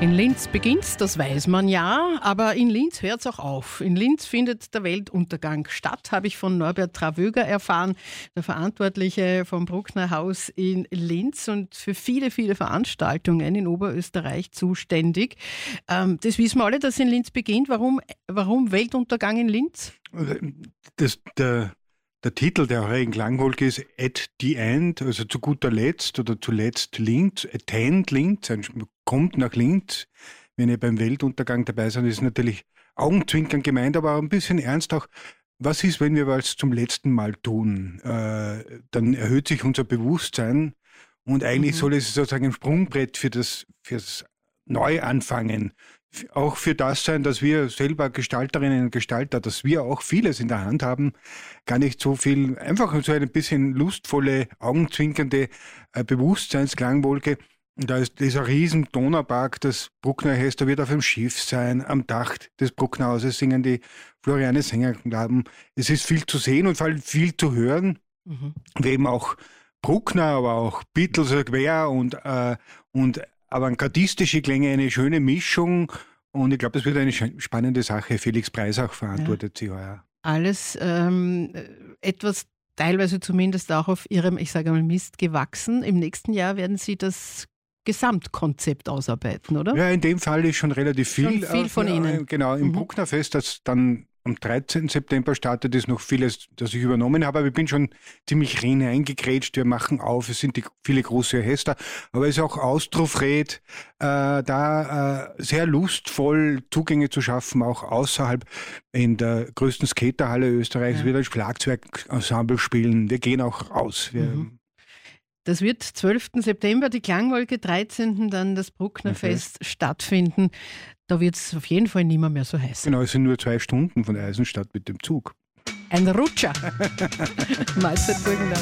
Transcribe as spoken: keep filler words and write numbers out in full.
In Linz beginnt's, das weiß man ja, aber in Linz hört's auch auf. In Linz findet der Weltuntergang statt, habe ich von Norbert Travöger erfahren, der Verantwortliche vom Bruckner Haus in Linz und für viele, viele Veranstaltungen in Oberösterreich zuständig. Ähm, das wissen wir alle, dass in Linz beginnt. Warum, warum Weltuntergang in Linz? Das, der, der Titel der heurigen Klangwolke ist At the End, also zu guter Letzt oder zuletzt Linz, Attend Linz, kommt nach Linz. Wenn ihr beim Weltuntergang dabei seid, ist natürlich Augenzwinkern gemeint, aber auch ein bisschen ernst auch. Was ist, wenn wir was zum letzten Mal tun? Äh, dann erhöht sich unser Bewusstsein und eigentlich mhm. soll es sozusagen ein Sprungbrett für das, für das Neuanfangen, auch für das sein, dass wir selber Gestalterinnen und Gestalter, dass wir auch vieles in der Hand haben, gar nicht so viel, einfach so eine bisschen lustvolle, augenzwinkernde äh, Bewusstseinsklangwolke. Da ist dieser riesen Donaupark, das Bruckner Orchester wird auf dem Schiff sein, am Dach des Bruckner Hauses singen die Floriane Sängerknaben. Es ist viel zu sehen und vor allem viel zu hören, mhm. wie eben auch Bruckner, aber auch Beatles quer und, äh, und avantgardistische Klänge, eine schöne Mischung. Und ich glaube, das wird eine spannende Sache. Felix Breisach verantwortet ja. sie heuer. Alles ähm, etwas teilweise zumindest auch auf Ihrem, ich sage mal, Mist gewachsen. Im nächsten Jahr werden Sie das Gesamtkonzept ausarbeiten, oder? Ja, in dem Fall ist schon relativ viel. Schon viel von äh, Ihnen. Genau, im mhm. Brucknerfest, das dann am dreizehnten September startet, ist noch vieles, das ich übernommen habe, aber ich bin schon ziemlich hineingegrätscht. Wir machen auf, es sind die, viele große Orchester, aber es ist auch Austrofred, äh, da äh, sehr lustvoll Zugänge zu schaffen, auch außerhalb in der größten Skaterhalle Österreichs. Ja. Wir das Schlagzeugensemble spielen, wir gehen auch raus. Wir, mhm. Das wird zwölften September die Klangwolke, dreizehnten dann das Brucknerfest okay. stattfinden. Da wird es auf jeden Fall nimmer mehr so heiß. Genau, es sind nur zwei Stunden von Eisenstadt mit dem Zug. Ein Rutscher. Mahlzeit, Burgenland.